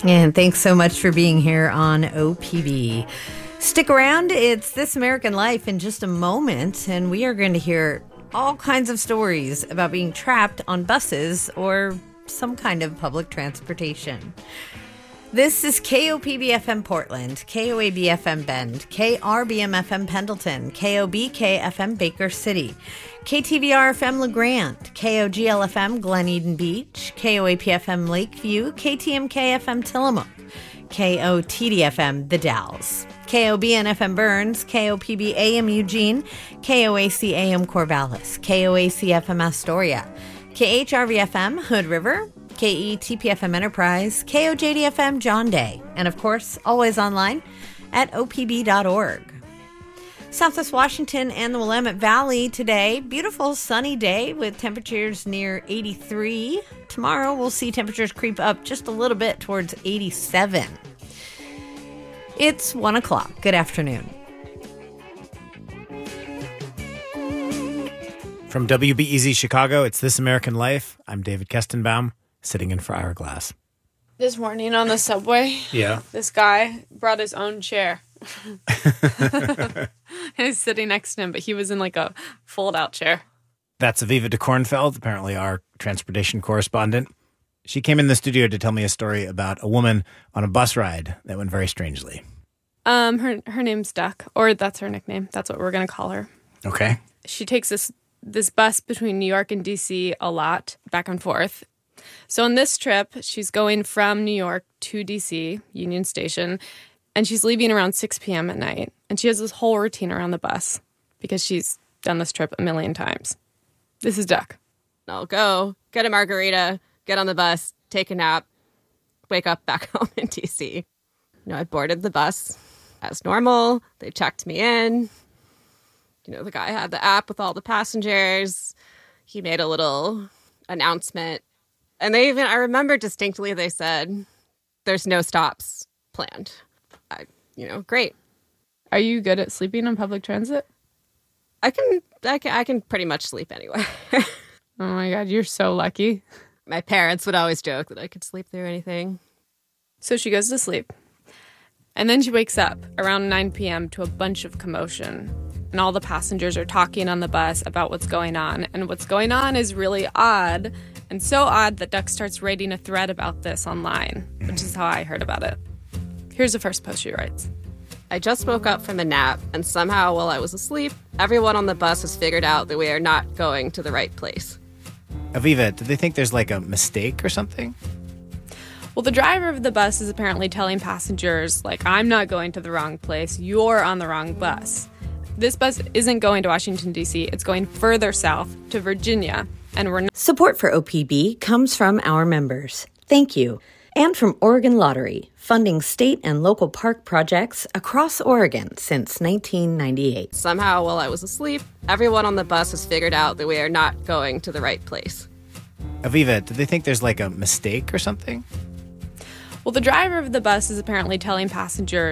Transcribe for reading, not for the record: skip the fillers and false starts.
And thanks so much for being here on OPB. Stick around. It's This American Life in just a moment, and we are going to hear all kinds of stories about being trapped on buses or some kind of public transportation. This is KOPB-FM Portland, KOAB-FM Bend, KRBM-FM Pendleton, KOBK-FM Baker City, KTVR-FM LeGrand, KOGL-FM Glen Eden Beach, KOAP-FM Lakeview, KTMK-FM Tillamook, KOTD-FM The Dalles, KOBN-FM Burns, KOPB-AM Eugene, KOAC-AM Corvallis, KOAC-FM Astoria, KHRV-FM Hood River, KETP-FM Enterprise, KOJD-FM John Day, and of course, always online at opb.org. Southwest Washington and the Willamette Valley today, beautiful sunny day with temperatures near 83. Tomorrow we'll see temperatures creep up just a little bit towards 87. It's 1 o'clock. Good afternoon. From WBEZ Chicago, it's This American Life. I'm David Kestenbaum, sitting in for Ira Glass. This morning on the subway, this guy brought his own chair. I was sitting next to him, but he was in like a fold-out chair. That's Aviva de Kornfeld, apparently our transportation correspondent. She came in the studio to tell me a story about a woman on a bus ride that went very strangely. Her name's Duck, or that's her nickname. That's what we're going to call her. Okay. She takes this bus between New York and D.C. a lot, back and forth. So on this trip, she's going from New York to D.C., Union Station, and she's leaving around 6 p.m. at night. And she has this whole routine around the bus because she's done this trip a million times. This is Duck. I'll go, get a margarita, get on the bus, take a nap, wake up back home in D.C. I boarded the bus as normal. They checked me in. The guy had the app with all the passengers. He made a little announcement. And I remember distinctly they said, there's no stops planned. Great. Are you good at sleeping on public transit? I can pretty much sleep anywhere. Oh my God, you're so lucky. My parents would always joke that I could sleep through anything. So she goes to sleep. And then she wakes up around 9 p.m. to a bunch of commotion. And all the passengers are talking on the bus about what's going on. And what's going on is really odd. And so odd that Duck starts writing a thread about this online, which is how I heard about it. Here's the first post she writes. I just woke up from a nap, and somehow while I was asleep, everyone on the bus has figured out that we are not going to the right place. Aviva, do they think there's like a mistake or something? Well, the driver of the bus is apparently telling passengers, I'm not going to the wrong place, you're on the wrong bus. This bus isn't going to Washington, D.C., it's going further south to Virginia, and we're not. Support for OPB comes from our members. Thank you. And from Oregon Lottery, funding state and local park projects across Oregon since 1998. Somehow while I was asleep, everyone on the bus has figured out that we are not going to the right place. Aviva, do they think there's like a mistake or something? Well, the driver of the bus is apparently telling passengers,